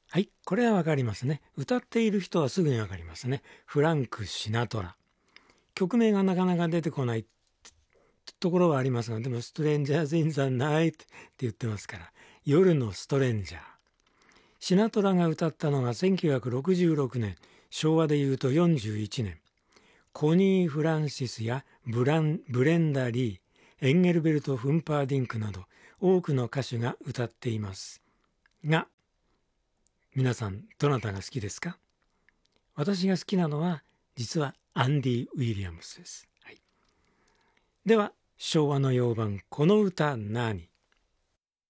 はい、これはわかりますね。歌っている人はすぐにわかりますね。フランク・シナトラ。曲名がなかなか出てこないところはありますが、でもストレンジャーズ・イン・ザ・ナイトって言ってますから、夜のストレンジャー。シナトラが歌ったのが1966年、昭和でいうと41年。コニー・フランシスやブレンダ・リー、エンゲルベルト・フンパーディンクなど多くの歌手が歌っていますが、皆さんどなたが好きですか？私が好きなのは実はアンディ・ウィリアムスです。はい、では昭和の洋版この歌何？